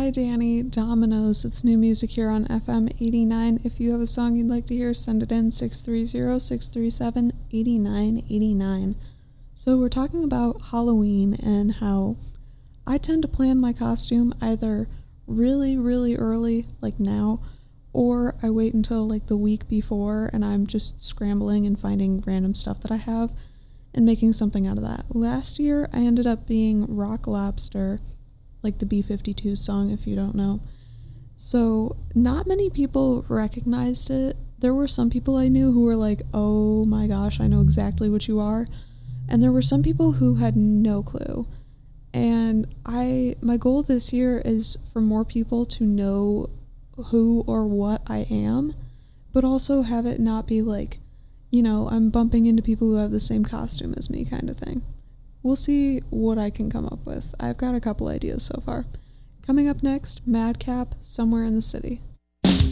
Hi Danny, Dominoes. It's new music here on FM 89. If you have a song you'd like to hear, send it in 630-637-8989. So we're talking about Halloween and how I tend to plan my costume either really, really early, like now, or I wait until like the week before and I'm just scrambling and finding random stuff that I have and making something out of that. Last year I ended up being Rock Lobster, like the B-52 song, if you don't know. So not many people recognized it. There were some people I knew who were like, oh my gosh, I know exactly what you are. And there were some people who had no clue. And my goal this year is for more people to know who or what I am, but also have it not be like, I'm bumping into people who have the same costume as me kind of thing. We'll see what I can come up with. I've got a couple ideas so far. Coming up next, Madcap, Somewhere in the City.